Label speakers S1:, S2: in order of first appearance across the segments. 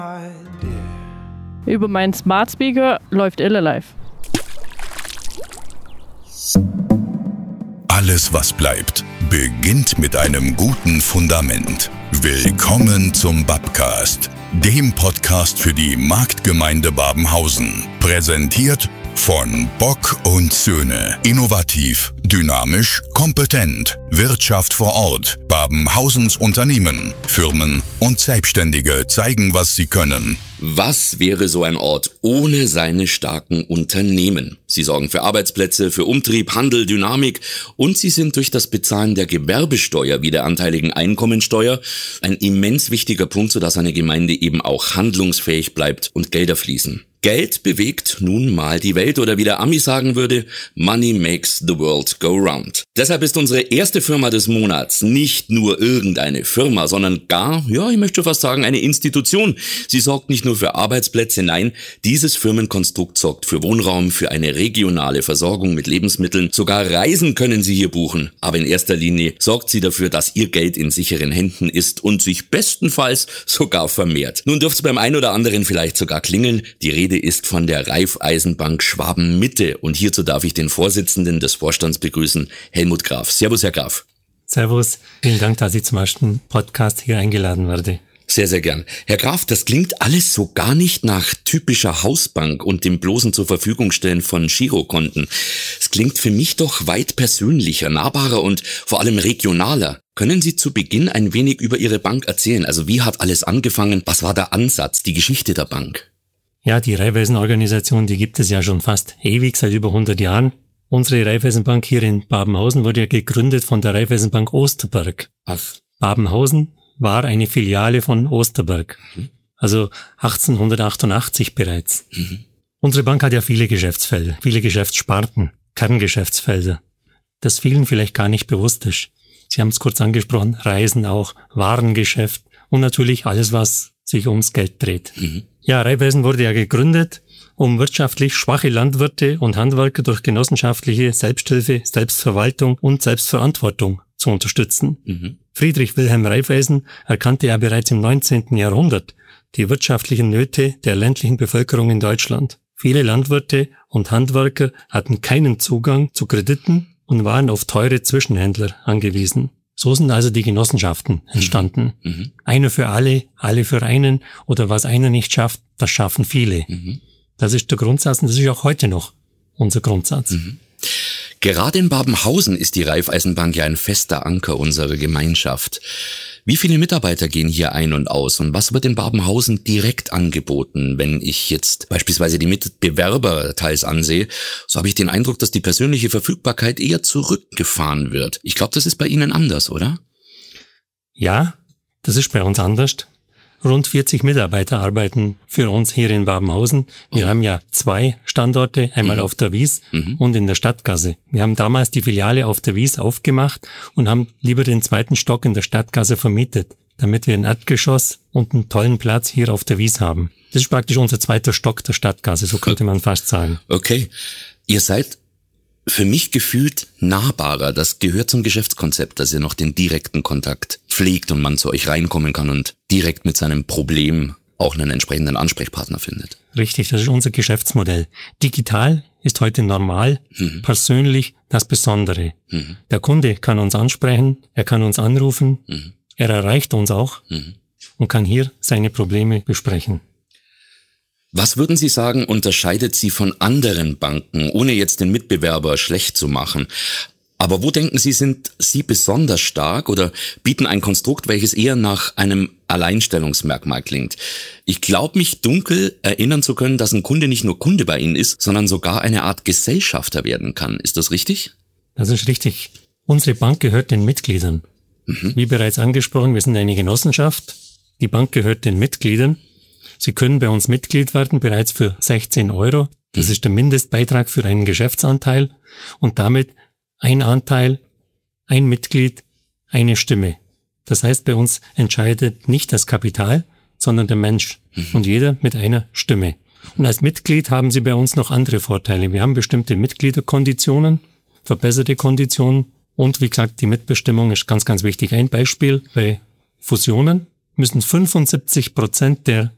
S1: Über meinen Smart Speaker läuft Ille Live.
S2: Alles, was bleibt, beginnt mit einem guten Fundament. Willkommen zum Babcast, dem Podcast für die Marktgemeinde Babenhausen. Präsentiert von Bock und Söhne. Innovativ, dynamisch, kompetent. Wirtschaft vor Ort. Babenhausens Unternehmen, Firmen und Selbstständige zeigen, was sie können.
S3: Was wäre so ein Ort ohne seine starken Unternehmen? Sie sorgen für Arbeitsplätze, für Umtrieb, Handel, Dynamik und sie sind durch das Bezahlen der Gewerbesteuer wie der anteiligen Einkommensteuer ein immens wichtiger Punkt, sodass eine Gemeinde eben auch handlungsfähig bleibt und Gelder fließen. Geld bewegt nun mal die Welt oder wie der Ami sagen würde, Money makes the world go round. Deshalb ist unsere erste Firma des Monats nicht nur irgendeine Firma, sondern gar, ich möchte fast sagen, eine Institution. Sie sorgt nicht nur für Arbeitsplätze, nein, dieses Firmenkonstrukt sorgt für Wohnraum, für eine regionale Versorgung mit Lebensmitteln. Sogar Reisen können Sie hier buchen. Aber in erster Linie sorgt sie dafür, dass Ihr Geld in sicheren Händen ist und sich bestenfalls sogar vermehrt. Nun dürfte es beim einen oder anderen vielleicht sogar klingeln. Die Rede ist von der Raiffeisenbank Schwaben-Mitte und hierzu darf ich den Vorsitzenden des Vorstands begrüßen, Helmut Graf. Servus, Herr Graf.
S4: Servus, vielen Dank, dass ich zum ersten Podcast hier eingeladen werde.
S3: Sehr, sehr gern. Herr Graf, das klingt alles so gar nicht nach typischer Hausbank und dem bloßen zur Verfügung stellen von Girokonten. Es klingt für mich doch weit persönlicher, nahbarer und vor allem regionaler. Können Sie zu Beginn ein wenig über Ihre Bank erzählen? Also wie hat alles angefangen? Was war der Ansatz, die Geschichte der Bank?
S4: Ja, die Raiffeisen-Organisation, die gibt es ja schon fast ewig, seit über 100 Jahren. Unsere Raiffeisenbank hier in Babenhausen wurde ja gegründet von der Raiffeisenbank Osterberg.
S3: Ach.
S4: Babenhausen war eine Filiale von Osterberg. Also 1888 bereits. Unsere Bank hat ja viele Geschäftsfelder, viele Geschäftssparten, Kerngeschäftsfelder, das vielen vielleicht gar nicht bewusst ist. Sie haben es kurz angesprochen, Reisen auch, Warengeschäft und natürlich alles, was sich ums Geld dreht. Ja, Raiffeisen wurde ja gegründet, um wirtschaftlich schwache Landwirte und Handwerker durch genossenschaftliche Selbsthilfe, Selbstverwaltung und Selbstverantwortung zu unterstützen. Friedrich Wilhelm Raiffeisen erkannte ja bereits im 19. Jahrhundert die wirtschaftlichen Nöte der ländlichen Bevölkerung in Deutschland. Viele Landwirte und Handwerker hatten keinen Zugang zu Krediten und waren auf teure Zwischenhändler angewiesen. So sind also die Genossenschaften entstanden. Einer für alle, alle für einen oder was einer nicht schafft, das schaffen viele. Das ist der Grundsatz und das ist auch heute noch unser Grundsatz.
S3: Gerade in Babenhausen ist die Raiffeisenbank ja ein fester Anker unserer Gemeinschaft. Wie viele Mitarbeiter gehen hier ein und aus und was wird in Babenhausen direkt angeboten? Wenn ich jetzt beispielsweise die Mitbewerber teils ansehe, so habe ich den Eindruck, dass die persönliche Verfügbarkeit eher zurückgefahren wird. Ich glaube, das ist bei Ihnen anders, oder?
S4: Ja, das ist bei uns anders. Rund 40 Mitarbeiter arbeiten für uns hier in Babenhausen. Wir haben ja 2 Standorte, einmal auf der Wies und in der Stadtgasse. Wir haben damals die Filiale auf der Wies aufgemacht und haben lieber den 2. Stock in der Stadtgasse vermietet, damit wir ein Erdgeschoss und einen tollen Platz hier auf der Wies haben. Das ist praktisch unser 2. Stock der Stadtgasse, so könnte man fast sagen.
S3: Okay. Ihr seid für mich gefühlt nahbarer. Das gehört zum Geschäftskonzept, dass ihr noch den direkten Kontakt pflegt und man zu euch reinkommen kann und direkt mit seinem Problem auch einen entsprechenden Ansprechpartner findet.
S4: Richtig, das ist unser Geschäftsmodell. Digital ist heute normal, persönlich das Besondere. Der Kunde kann uns ansprechen, er kann uns anrufen, er erreicht uns auch und kann hier seine Probleme besprechen.
S3: Was würden Sie sagen, unterscheidet Sie von anderen Banken, ohne jetzt den Mitbewerber schlecht zu machen? Aber wo denken Sie, sind Sie besonders stark oder bieten ein Konstrukt, welches eher nach einem Alleinstellungsmerkmal klingt? Ich glaube, mich dunkel erinnern zu können, dass ein Kunde nicht nur Kunde bei Ihnen ist, sondern sogar eine Art Gesellschafter werden kann. Ist das richtig?
S4: Das ist richtig. Unsere Bank gehört den Mitgliedern. Wie bereits angesprochen, wir sind eine Genossenschaft. Die Bank gehört den Mitgliedern. Sie können bei uns Mitglied werden, bereits für 16 €. Das ist der Mindestbeitrag für einen Geschäftsanteil und damit ein Anteil, ein Mitglied, eine Stimme. Das heißt, bei uns entscheidet nicht das Kapital, sondern der Mensch und jeder mit einer Stimme. Und als Mitglied haben Sie bei uns noch andere Vorteile. Wir haben bestimmte Mitgliederkonditionen, verbesserte Konditionen und wie gesagt, die Mitbestimmung ist ganz, ganz wichtig. Ein Beispiel: bei Fusionen müssen 75% der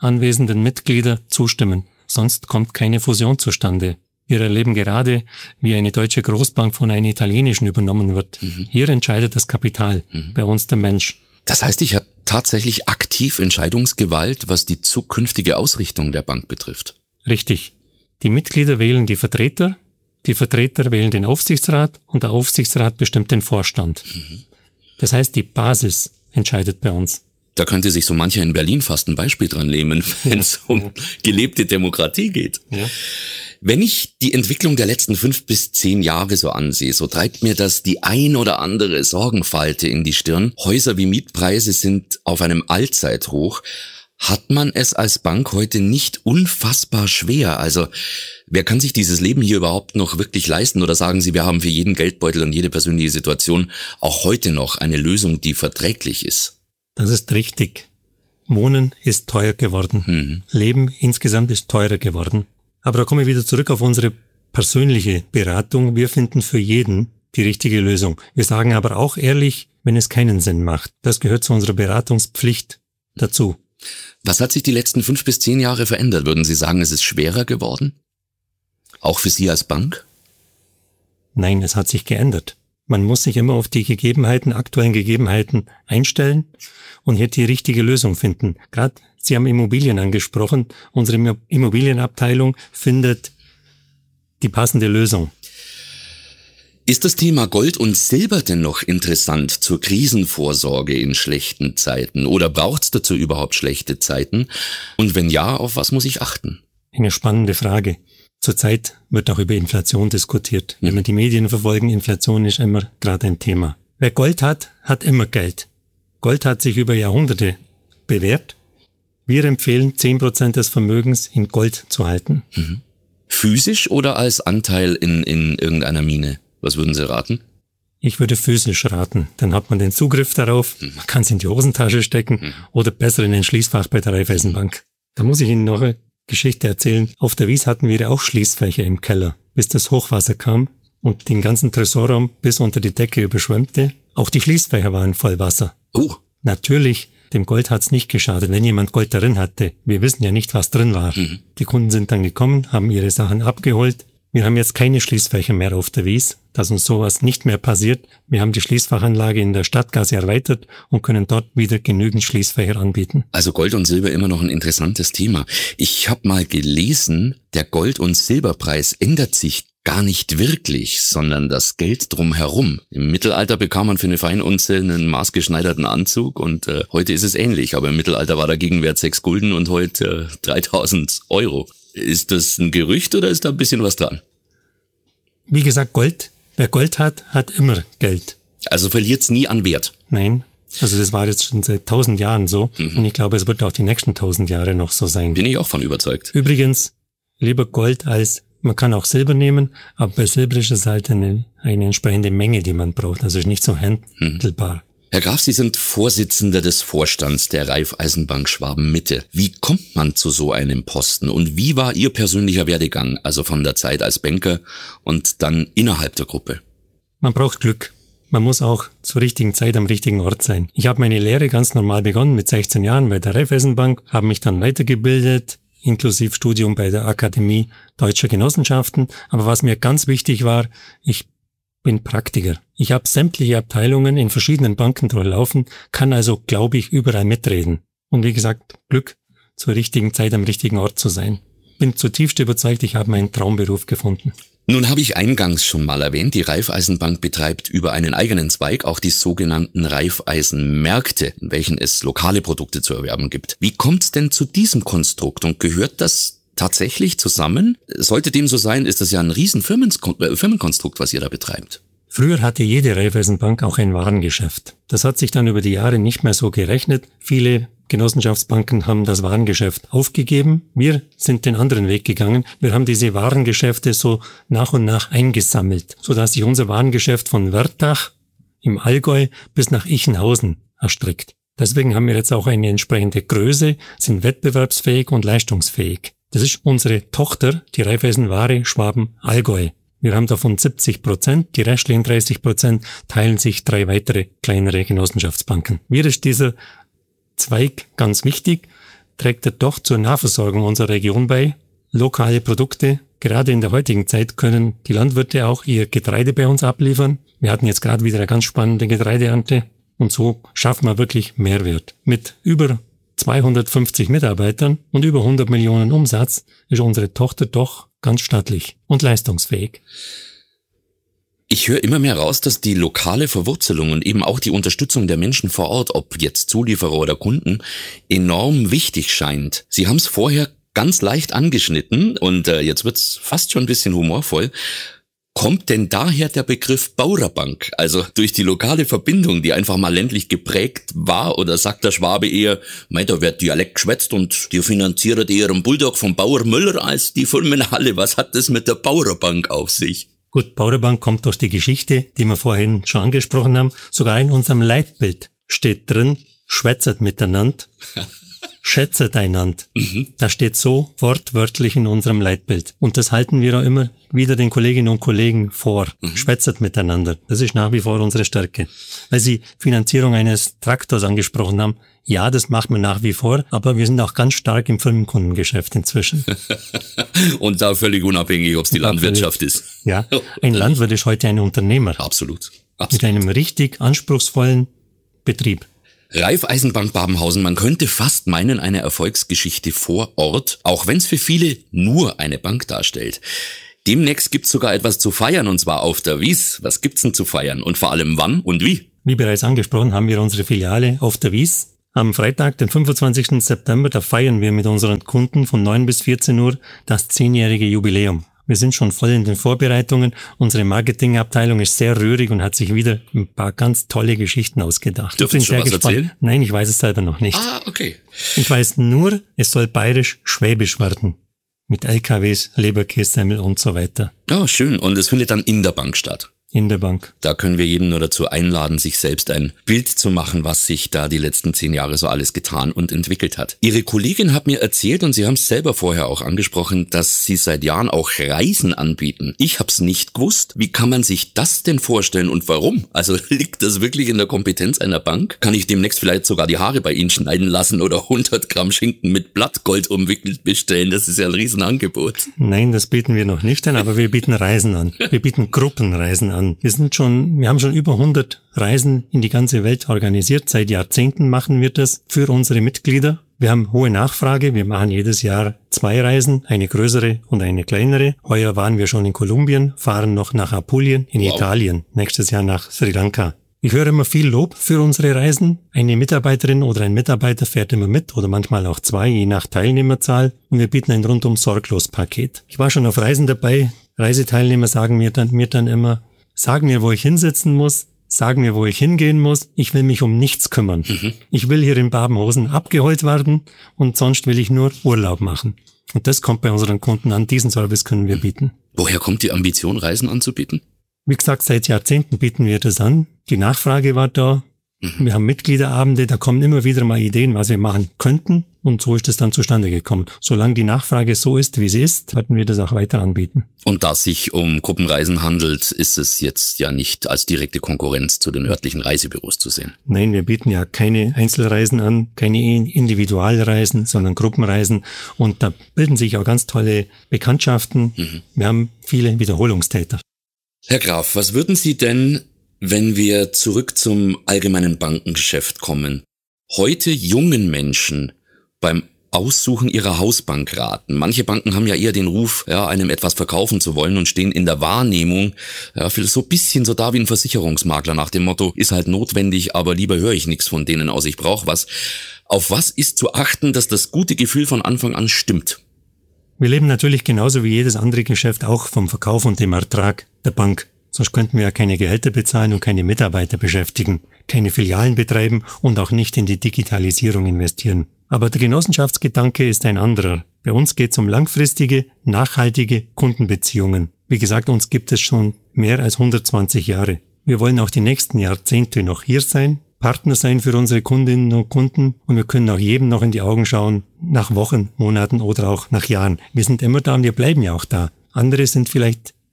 S4: anwesenden Mitglieder zustimmen. Sonst kommt keine Fusion zustande. Wir erleben gerade, wie eine deutsche Großbank von einer italienischen übernommen wird. Hier entscheidet das Kapital, bei uns der Mensch.
S3: Das heißt, ich habe tatsächlich aktiv Entscheidungsgewalt, was die zukünftige Ausrichtung der Bank betrifft.
S4: Richtig. Die Mitglieder wählen die Vertreter wählen den Aufsichtsrat und der Aufsichtsrat bestimmt den Vorstand. Das heißt, die Basis entscheidet bei uns.
S3: Da könnte sich so mancher in Berlin fast ein Beispiel dran nehmen, wenn es um gelebte Demokratie geht.
S4: Ja.
S3: Wenn ich die Entwicklung der letzten 5 bis 10 Jahre so ansehe, so treibt mir das die ein oder andere Sorgenfalte in die Stirn. Häuser wie Mietpreise sind auf einem Allzeithoch. Hat man es als Bank heute nicht unfassbar schwer? Also, wer kann sich dieses Leben hier überhaupt noch wirklich leisten? Oder sagen Sie, wir haben für jeden Geldbeutel und jede persönliche Situation auch heute noch eine Lösung, die verträglich ist?
S4: Das ist richtig. Wohnen ist teuer geworden. Leben insgesamt ist teurer geworden. Aber da komme ich wieder zurück auf unsere persönliche Beratung. Wir finden für jeden die richtige Lösung. Wir sagen aber auch ehrlich, wenn es keinen Sinn macht. Das gehört zu unserer Beratungspflicht dazu.
S3: Was hat sich die letzten 5 bis 10 Jahre verändert? Würden Sie sagen, es ist schwerer geworden? Auch für Sie als Bank?
S4: Nein, es hat sich geändert. Man muss sich immer auf die aktuellen Gegebenheiten einstellen und hier die richtige Lösung finden. Gerade Sie haben Immobilien angesprochen. Unsere Immobilienabteilung findet die passende Lösung.
S3: Ist das Thema Gold und Silber denn noch interessant zur Krisenvorsorge in schlechten Zeiten? Oder braucht es dazu überhaupt schlechte Zeiten? Und wenn ja, auf was muss ich achten?
S4: Eine spannende Frage. Zurzeit wird auch über Inflation diskutiert. Wenn wir die Medien verfolgen, Inflation ist immer gerade ein Thema. Wer Gold hat, hat immer Geld. Gold hat sich über Jahrhunderte bewährt. Wir empfehlen, 10% des Vermögens in Gold zu halten.
S3: Physisch oder als Anteil in irgendeiner Mine? Was würden Sie raten?
S4: Ich würde physisch raten. Dann hat man den Zugriff darauf, man kann es in die Hosentasche stecken oder besser in ein Schließfach bei der Raiffeisenbank. Da muss ich Ihnen noch eine Geschichte erzählen. Auf der Wies hatten wir ja auch Schließfächer im Keller, bis das Hochwasser kam und den ganzen Tresorraum bis unter die Decke überschwemmte. Auch die Schließfächer waren voll Wasser.
S3: Oh.
S4: Natürlich, dem Gold hat's nicht geschadet, wenn jemand Gold darin hatte. Wir wissen ja nicht, was drin war. Die Kunden sind dann gekommen, haben ihre Sachen abgeholt. Wir haben jetzt keine Schließfächer mehr auf der Wies, dass uns sowas nicht mehr passiert. Wir haben die Schließfachanlage in der Stadtgasse erweitert und können dort wieder genügend Schließfächer anbieten.
S3: Also Gold und Silber immer noch ein interessantes Thema. Ich habe mal gelesen, der Gold- und Silberpreis ändert sich gar nicht wirklich, sondern das Geld drumherum. Im Mittelalter bekam man für eine Feinunze einen maßgeschneiderten Anzug und heute ist es ähnlich. Aber im Mittelalter war der Gegenwert 6 Gulden und heute 3.000 Euro. Ist das ein Gerücht oder ist da ein bisschen was dran?
S4: Wie gesagt, Gold. Wer Gold hat, hat immer Geld.
S3: Also verliert's nie an Wert?
S4: Nein. Also das war jetzt schon seit 1000 Jahren so. Und ich glaube, es wird auch die nächsten 1000 Jahre noch so sein.
S3: Bin ich auch von überzeugt.
S4: Übrigens, lieber Gold als, man kann auch Silber nehmen, aber bei Silber ist es halt eine entsprechende Menge, die man braucht. Also ist nicht so handelbar.
S3: Herr Graf, Sie sind Vorsitzender des Vorstands der Raiffeisenbank Schwaben-Mitte. Wie kommt man zu so einem Posten und wie war Ihr persönlicher Werdegang, also von der Zeit als Banker und dann innerhalb der Gruppe?
S4: Man braucht Glück. Man muss auch zur richtigen Zeit am richtigen Ort sein. Ich habe meine Lehre ganz normal begonnen mit 16 Jahren bei der Raiffeisenbank, habe mich dann weitergebildet, inklusive Studium bei der Akademie Deutscher Genossenschaften. Aber was mir ganz wichtig war, ich bin Praktiker. Ich habe sämtliche Abteilungen in verschiedenen Banken durchlaufen, kann also, glaube ich, überall mitreden. Und wie gesagt, Glück, zur richtigen Zeit am richtigen Ort zu sein. Bin zutiefst überzeugt, ich habe meinen Traumberuf gefunden.
S3: Nun habe ich eingangs schon mal erwähnt, die Raiffeisenbank betreibt über einen eigenen Zweig auch die sogenannten Raiffeisenmärkte, in welchen es lokale Produkte zu erwerben gibt. Wie kommt es denn zu diesem Konstrukt und gehört das tatsächlich zusammen? Sollte dem so sein, ist das ja ein riesen Firmenkonstrukt, was ihr da betreibt.
S4: Früher hatte jede Raiffeisenbank auch ein Warengeschäft. Das hat sich dann über die Jahre nicht mehr so gerechnet. Viele Genossenschaftsbanken haben das Warengeschäft aufgegeben. Wir sind den anderen Weg gegangen. Wir haben diese Warengeschäfte so nach und nach eingesammelt, sodass sich unser Warengeschäft von Wörthach im Allgäu bis nach Ichenhausen erstreckt. Deswegen haben wir jetzt auch eine entsprechende Größe, sind wettbewerbsfähig und leistungsfähig. Das ist unsere Tochter, die Raiffeisenware Schwaben-Allgäu. Wir haben davon 70%, die restlichen 30% teilen sich 3 weitere kleinere Genossenschaftsbanken. Mir ist dieser Zweig ganz wichtig, trägt er doch zur Nahversorgung unserer Region bei. Lokale Produkte, gerade in der heutigen Zeit, können die Landwirte auch ihr Getreide bei uns abliefern. Wir hatten jetzt gerade wieder eine ganz spannende Getreideernte und so schaffen wir wirklich Mehrwert. Mit über 250 Mitarbeitern und über 100 Millionen Umsatz ist unsere Tochter doch ganz stattlich und leistungsfähig.
S3: Ich höre immer mehr raus, dass die lokale Verwurzelung und eben auch die Unterstützung der Menschen vor Ort, ob jetzt Zulieferer oder Kunden, enorm wichtig scheint. Sie haben es vorher ganz leicht angeschnitten und jetzt wird's fast schon ein bisschen humorvoll. Kommt denn daher der Begriff Bauerbank? Also durch die lokale Verbindung, die einfach mal ländlich geprägt war, oder sagt der Schwabe eher, da wird Dialekt geschwätzt und die finanziert eher einen Bulldog vom Bauer Müller als die Firmenhalle. Was hat das mit der Bauerbank auf sich?
S4: Gut, Bauerbank kommt durch die Geschichte, die wir vorhin schon angesprochen haben. Sogar in unserem Leitbild steht drin, schwätzet miteinander, schätzet einander. Das steht so wortwörtlich in unserem Leitbild. Und das halten wir auch immer wieder den Kolleginnen und Kollegen vor. Schwätzet miteinander. Das ist nach wie vor unsere Stärke. Weil Sie Finanzierung eines Traktors angesprochen haben. Ja, das machen wir nach wie vor, aber wir sind auch ganz stark im Firmenkundengeschäft inzwischen.
S3: Und da völlig unabhängig, ob es die Landwirtschaft ist.
S4: Ja, ein Landwirt ist heute ein Unternehmer.
S3: Absolut.
S4: Mit einem richtig anspruchsvollen Betrieb.
S3: Raiffeisenbank Babenhausen, man könnte fast meinen, eine Erfolgsgeschichte vor Ort, auch wenn es für viele nur eine Bank darstellt. Demnächst gibt's sogar etwas zu feiern, und zwar auf der Wies. Was gibt's denn zu feiern und vor allem wann und wie?
S4: Wie bereits angesprochen, haben wir unsere Filiale auf der Wies. Am Freitag, den 25. September, da feiern wir mit unseren Kunden von 9 bis 14 Uhr das 10-jährige Jubiläum. Wir sind schon voll in den Vorbereitungen. Unsere Marketingabteilung ist sehr rührig und hat sich wieder ein paar ganz tolle Geschichten ausgedacht.
S3: Dürfen Sie schon was erzählen?
S4: Nein, ich weiß es selber noch nicht.
S3: Ah, okay.
S4: Ich weiß nur, es soll bayerisch-schwäbisch werden. Mit LKWs, Leberkässemmel und so weiter.
S3: Ja, schön. Und es findet dann in der Bank statt.
S4: In der Bank.
S3: Da können wir jeden nur dazu einladen, sich selbst ein Bild zu machen, was sich da die letzten 10 Jahre so alles getan und entwickelt hat. Ihre Kollegin hat mir erzählt, und Sie haben es selber vorher auch angesprochen, dass Sie seit Jahren auch Reisen anbieten. Ich habe es nicht gewusst. Wie kann man sich das denn vorstellen und warum? Also liegt das wirklich in der Kompetenz einer Bank? Kann ich demnächst vielleicht sogar die Haare bei Ihnen schneiden lassen oder 100 Gramm Schinken mit Blattgold umwickelt bestellen? Das ist ja ein Riesenangebot.
S4: Nein, das bieten wir noch nicht an, aber wir bieten Reisen an. Wir bieten Gruppenreisen an. Wir haben schon über 100 Reisen in die ganze Welt organisiert. Seit Jahrzehnten machen wir das für unsere Mitglieder. Wir haben hohe Nachfrage. Wir machen jedes Jahr 2 Reisen, eine größere und eine kleinere. Heuer waren wir schon in Kolumbien, fahren noch nach Apulien in Italien, nächstes Jahr nach Sri Lanka. Ich höre immer viel Lob für unsere Reisen. Eine Mitarbeiterin oder ein Mitarbeiter fährt immer mit oder manchmal auch 2, je nach Teilnehmerzahl. Und wir bieten ein rundum sorglos Paket. Ich war schon auf Reisen dabei. Reiseteilnehmer sagen mir dann immer, sag mir, wo ich hinsitzen muss, sag mir, wo ich hingehen muss. Ich will mich um nichts kümmern. Ich will hier in Babenhausen abgeholt werden und sonst will ich nur Urlaub machen. Und das kommt bei unseren Kunden an. Diesen Service können wir bieten.
S3: Woher kommt die Ambition, Reisen anzubieten?
S4: Wie gesagt, seit Jahrzehnten bieten wir das an. Die Nachfrage war da. Wir haben Mitgliederabende, da kommen immer wieder mal Ideen, was wir machen könnten. Und so ist es dann zustande gekommen. Solange die Nachfrage so ist, wie sie ist, werden wir das auch weiter anbieten.
S3: Und da es sich um Gruppenreisen handelt, ist es jetzt ja nicht als direkte Konkurrenz zu den örtlichen Reisebüros zu sehen.
S4: Nein, wir bieten ja keine Einzelreisen an, keine Individualreisen, sondern Gruppenreisen. Und da bilden sich auch ganz tolle Bekanntschaften. Wir haben viele Wiederholungstäter.
S3: Herr Graf, was würden Sie denn, wenn wir zurück zum allgemeinen Bankengeschäft kommen, heute jungen Menschen beim Aussuchen ihrer Hausbank raten? Manche Banken haben ja eher den Ruf, einem etwas verkaufen zu wollen und stehen in der Wahrnehmung für so ein bisschen so da wie ein Versicherungsmakler nach dem Motto, ist halt notwendig, aber lieber höre ich nichts von denen aus, ich brauche was. Auf was ist zu achten, dass das gute Gefühl von Anfang an stimmt?
S4: Wir leben natürlich genauso wie jedes andere Geschäft auch vom Verkauf und dem Ertrag der Bank. Sonst könnten wir ja keine Gehälter bezahlen und keine Mitarbeiter beschäftigen, keine Filialen betreiben und auch nicht in die Digitalisierung investieren. Aber der Genossenschaftsgedanke ist ein anderer. Bei uns geht es um langfristige, nachhaltige Kundenbeziehungen. Wie gesagt, uns gibt es schon mehr als 120 Jahre. Wir wollen auch die nächsten Jahrzehnte noch hier sein, Partner sein für unsere Kundinnen und Kunden, und wir können auch jedem noch in die Augen schauen, nach Wochen, Monaten oder auch nach Jahren. Wir sind immer da und wir bleiben ja auch da. Andere sind vielleicht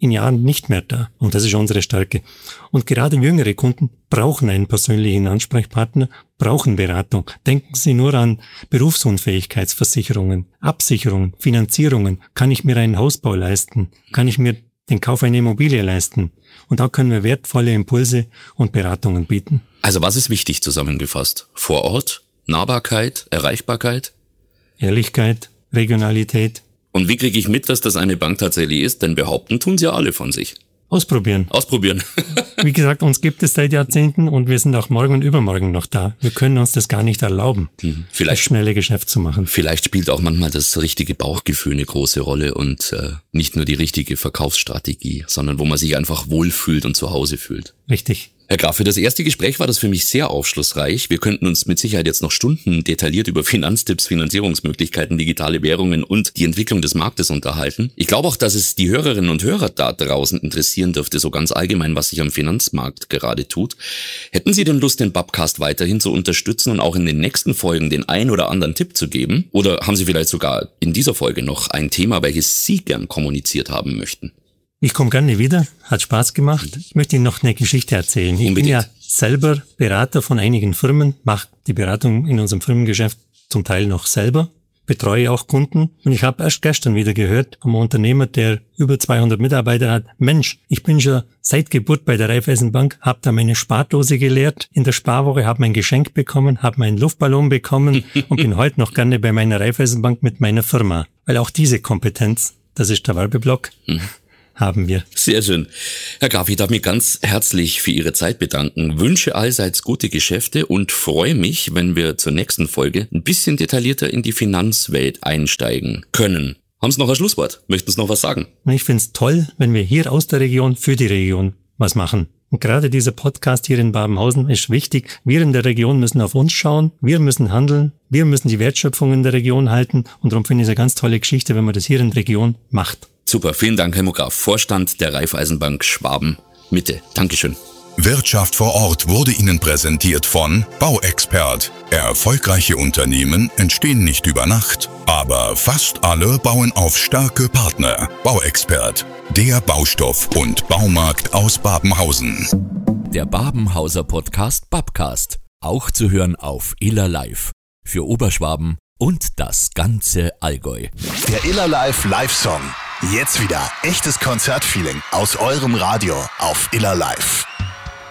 S4: in Jahren nicht mehr da. Und das ist unsere Stärke. Und gerade jüngere Kunden brauchen einen persönlichen Ansprechpartner, brauchen Beratung. Denken Sie nur an Berufsunfähigkeitsversicherungen, Absicherungen, Finanzierungen. Kann ich mir einen Hausbau leisten? Kann ich mir den Kauf einer Immobilie leisten? Und da können wir wertvolle Impulse und Beratungen bieten.
S3: Also was ist wichtig zusammengefasst? Vor Ort, Nahbarkeit, Erreichbarkeit?
S4: Ehrlichkeit, Regionalität.
S3: Und wie kriege ich mit, dass das eine Bank tatsächlich ist? Denn behaupten tun sie ja alle von sich.
S4: Ausprobieren.
S3: Wie
S4: gesagt, uns gibt es seit Jahrzehnten und wir sind auch morgen und übermorgen noch da. Wir können uns das gar nicht erlauben, das schnelle Geschäft zu machen.
S3: Vielleicht spielt auch manchmal das richtige Bauchgefühl eine große Rolle und nicht nur die richtige Verkaufsstrategie, sondern wo man sich einfach wohlfühlt und zu Hause fühlt.
S4: Richtig.
S3: Herr Graf, für das erste Gespräch war das für mich sehr aufschlussreich. Wir könnten uns mit Sicherheit jetzt noch Stunden detailliert über Finanztipps, Finanzierungsmöglichkeiten, digitale Währungen und die Entwicklung des Marktes unterhalten. Ich glaube auch, dass es die Hörerinnen und Hörer da draußen interessieren dürfte, so ganz allgemein, was sich am Finanzmarkt gerade tut. Hätten Sie denn Lust, den Babcast weiterhin zu unterstützen und auch in den nächsten Folgen den ein oder anderen Tipp zu geben? Oder haben Sie vielleicht sogar in dieser Folge noch ein Thema, welches Sie gern kommuniziert haben möchten?
S4: Ich komme gerne wieder, hat Spaß gemacht. Ich möchte Ihnen noch eine Geschichte erzählen. Ich bin ja selber Berater von einigen Firmen, mache die Beratung in unserem Firmengeschäft zum Teil noch selber, betreue auch Kunden. Und ich habe erst gestern wieder gehört vom Unternehmer, der über 200 Mitarbeiter hat, Mensch, ich bin schon seit Geburt bei der Raiffeisenbank, habe da meine Spardose geleert in der Sparwoche, habe mein Geschenk bekommen, habe meinen Luftballon bekommen und bin heute noch gerne bei meiner Raiffeisenbank mit meiner Firma. Weil auch diese Kompetenz, das ist der Werbeblock, haben wir.
S3: Sehr schön. Herr Graf, ich darf mich ganz herzlich für Ihre Zeit bedanken, wünsche allseits gute Geschäfte und freue mich, wenn wir zur nächsten Folge ein bisschen detaillierter in die Finanzwelt einsteigen können. Haben Sie noch ein Schlusswort? Möchten Sie noch was sagen?
S4: Ich finde es toll, wenn wir hier aus der Region für die Region was machen. Und gerade dieser Podcast hier in Babenhausen ist wichtig. Wir in der Region müssen auf uns schauen, wir müssen handeln, wir müssen die Wertschöpfung in der Region halten und darum finde ich es eine ganz tolle Geschichte, wenn man das hier in der Region macht.
S3: Super, vielen Dank, Helmut Graf, Vorstand der Raiffeisenbank Schwaben Mitte. Dankeschön.
S2: Wirtschaft vor Ort wurde Ihnen präsentiert von Bauexpert. Erfolgreiche Unternehmen entstehen nicht über Nacht, aber fast alle bauen auf starke Partner. Bauexpert, der Baustoff- und Baumarkt aus Babenhausen.
S5: Der Babenhauser Podcast Babcast, auch zu hören auf Iller Live. Für Oberschwaben und das ganze Allgäu.
S6: Der Iller Live Live-Song. Jetzt wieder echtes Konzertfeeling aus eurem Radio auf Iller Live.